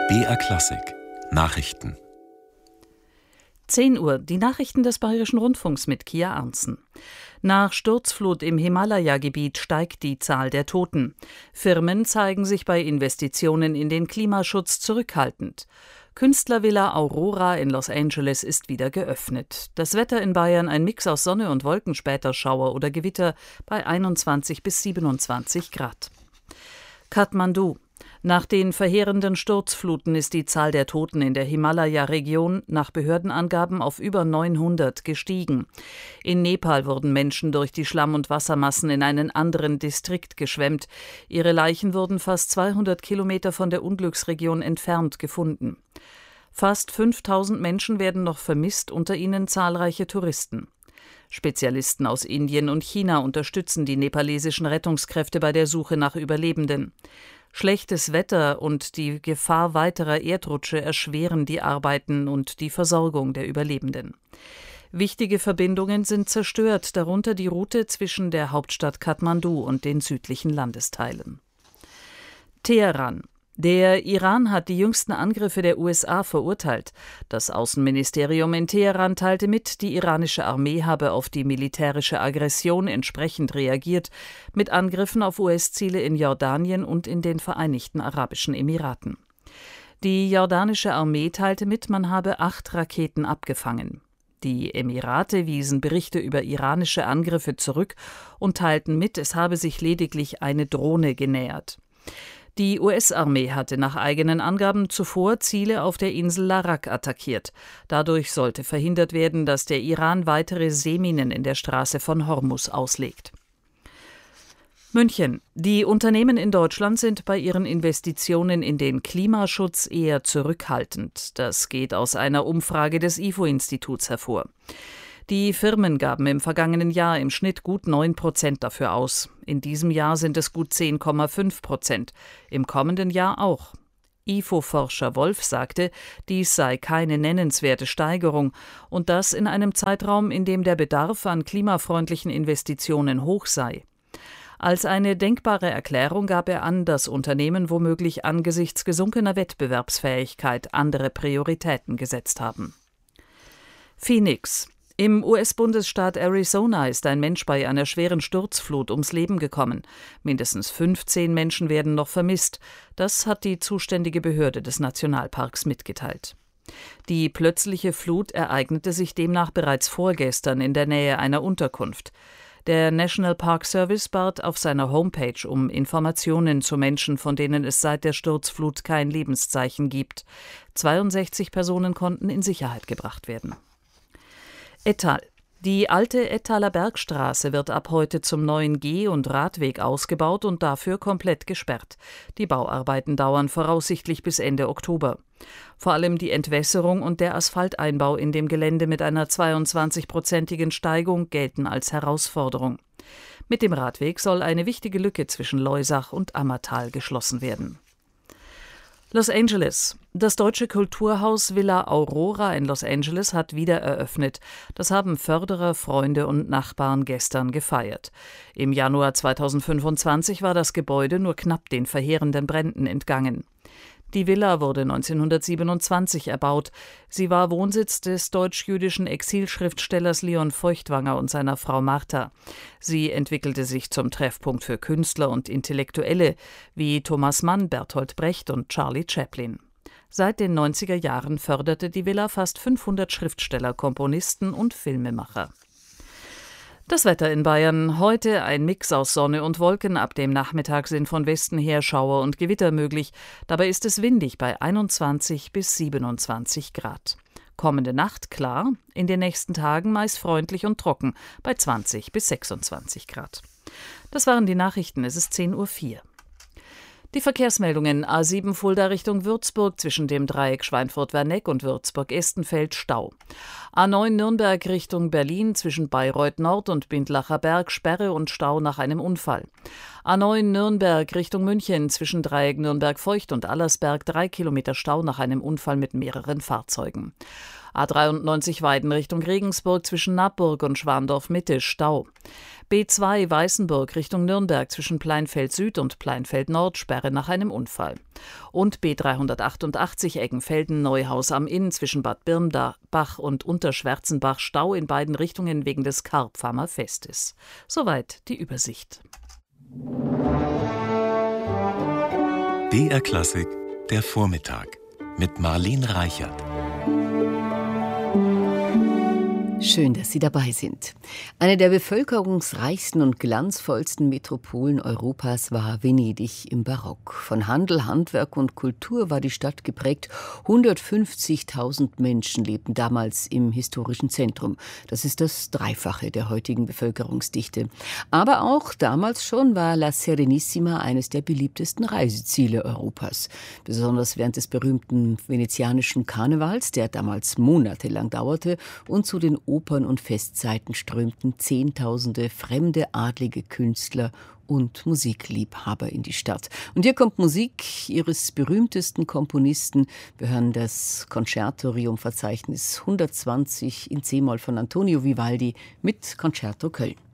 BR Klassik Nachrichten. 10 Uhr, die Nachrichten des Bayerischen Rundfunks mit Kia Arntzen. Nach Sturzflut im Himalaya-Gebiet steigt die Zahl der Toten. Firmen zeigen sich bei Investitionen in den Klimaschutz zurückhaltend. Künstlervilla Aurora in Los Angeles ist wieder geöffnet. Das Wetter in Bayern ein Mix aus Sonne und Wolken, später Schauer oder Gewitter bei 21 bis 27 Grad. Kathmandu. Nach den verheerenden Sturzfluten ist die Zahl der Toten in der Himalaya-Region nach Behördenangaben auf über 900 gestiegen. In Nepal wurden Menschen durch die Schlamm- und Wassermassen in einen anderen Distrikt geschwemmt. Ihre Leichen wurden fast 200 Kilometer von der Unglücksregion entfernt gefunden. Fast 5000 Menschen werden noch vermisst, unter ihnen zahlreiche Touristen. Spezialisten aus Indien und China unterstützen die nepalesischen Rettungskräfte bei der Suche nach Überlebenden. Schlechtes Wetter und die Gefahr weiterer Erdrutsche erschweren die Arbeiten und die Versorgung der Überlebenden. Wichtige Verbindungen sind zerstört, darunter die Route zwischen der Hauptstadt Kathmandu und den südlichen Landesteilen. Teheran. Der Iran hat die jüngsten Angriffe der USA verurteilt. Das Außenministerium in Teheran teilte mit, die iranische Armee habe auf die militärische Aggression entsprechend reagiert, mit Angriffen auf US-Ziele in Jordanien und in den Vereinigten Arabischen Emiraten. Die jordanische Armee teilte mit, man habe 8 Raketen abgefangen. Die Emirate wiesen Berichte über iranische Angriffe zurück und teilten mit, es habe sich lediglich eine Drohne genähert. Die US-Armee hatte nach eigenen Angaben zuvor Ziele auf der Insel Larak attackiert. Dadurch sollte verhindert werden, dass der Iran weitere Seeminen in der Straße von Hormuz auslegt. München. Die Unternehmen in Deutschland sind bei ihren Investitionen in den Klimaschutz eher zurückhaltend. Das geht aus einer Umfrage des IFO-Instituts hervor. Die Firmen gaben im vergangenen Jahr im Schnitt gut 9% dafür aus. In diesem Jahr sind es gut 10,5%. Im kommenden Jahr auch. IFO-Forscher Wolf sagte, dies sei keine nennenswerte Steigerung und das in einem Zeitraum, in dem der Bedarf an klimafreundlichen Investitionen hoch sei. Als eine denkbare Erklärung gab er an, dass Unternehmen womöglich angesichts gesunkener Wettbewerbsfähigkeit andere Prioritäten gesetzt haben. Phoenix. Im US-Bundesstaat Arizona ist ein Mensch bei einer schweren Sturzflut ums Leben gekommen. Mindestens 15 Menschen werden noch vermisst. Das hat die zuständige Behörde des Nationalparks mitgeteilt. Die plötzliche Flut ereignete sich demnach bereits vorgestern in der Nähe einer Unterkunft. Der National Park Service bat auf seiner Homepage um Informationen zu Menschen, von denen es seit der Sturzflut kein Lebenszeichen gibt. 62 Personen konnten in Sicherheit gebracht werden. Ettal. Die alte Ettaler Bergstraße wird ab heute zum neuen Geh- und Radweg ausgebaut und dafür komplett gesperrt. Die Bauarbeiten dauern voraussichtlich bis Ende Oktober. Vor allem die Entwässerung und der Asphalteinbau in dem Gelände mit einer 22-prozentigen Steigung gelten als Herausforderung. Mit dem Radweg soll eine wichtige Lücke zwischen Loisach und Ammertal geschlossen werden. Los Angeles. Das deutsche Kulturhaus Villa Aurora in Los Angeles hat wieder eröffnet. Das haben Förderer, Freunde und Nachbarn gestern gefeiert. Im Januar 2025 war das Gebäude nur knapp den verheerenden Bränden entgangen. Die Villa wurde 1927 erbaut. Sie war Wohnsitz des deutsch-jüdischen Exilschriftstellers Leon Feuchtwanger und seiner Frau Martha. Sie entwickelte sich zum Treffpunkt für Künstler und Intellektuelle wie Thomas Mann, Bertolt Brecht und Charlie Chaplin. Seit den 90er Jahren förderte die Villa fast 500 Schriftsteller, Komponisten und Filmemacher. Das Wetter in Bayern. Heute ein Mix aus Sonne und Wolken. Ab dem Nachmittag sind von Westen her Schauer und Gewitter möglich. Dabei ist es windig bei 21 bis 27 Grad. Kommende Nacht klar, in den nächsten Tagen meist freundlich und trocken bei 20 bis 26 Grad. Das waren die Nachrichten. Es ist 10:04 Uhr. Die Verkehrsmeldungen: A7 Fulda Richtung Würzburg zwischen dem Dreieck Schweinfurt-Werneck und Würzburg-Estenfeld Stau. A9 Nürnberg Richtung Berlin zwischen Bayreuth Nord und Bindlacher Berg Sperre und Stau nach einem Unfall. A9 Nürnberg Richtung München zwischen Dreieck Nürnberg-Feucht und Allersberg 3 Kilometer Stau nach einem Unfall mit mehreren Fahrzeugen. A93 Weiden Richtung Regensburg zwischen Nappburg und Schwandorf Mitte Stau. B2 Weißenburg Richtung Nürnberg zwischen Pleinfeld Süd und Pleinfeld Nord Sperre nach einem Unfall. Und B388 Eggenfelden Neuhaus am Inn zwischen Bad Birnbach und Unterschwärzenbach Stau in beiden Richtungen wegen des Karpfamer Festes. Soweit die Übersicht. BR Klassik, der Vormittag mit Marlene Reichert. Schön, dass Sie dabei sind. Eine der bevölkerungsreichsten und glanzvollsten Metropolen Europas war Venedig im Barock. Von Handel, Handwerk und Kultur war die Stadt geprägt. 150.000 Menschen lebten damals im historischen Zentrum. Das ist das Dreifache der heutigen Bevölkerungsdichte. Aber auch damals schon war La Serenissima eines der beliebtesten Reiseziele Europas. Besonders während des berühmten venezianischen Karnevals, der damals monatelang dauerte, und zu den Opern und Festzeiten strömten Zehntausende fremde adlige Künstler und Musikliebhaber in die Stadt. Und hier kommt Musik ihres berühmtesten Komponisten. Wir hören das Concertorium-Verzeichnis 120 in C-Moll von Antonio Vivaldi mit Concerto Köln.